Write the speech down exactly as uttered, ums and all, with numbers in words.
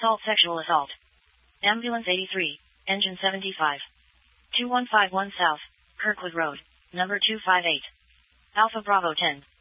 assault, sexual assault. Ambulance eighty-three, engine seventy-five. two one five one South, Kirkwood Road, number two five eight. Alpha Bravo ten.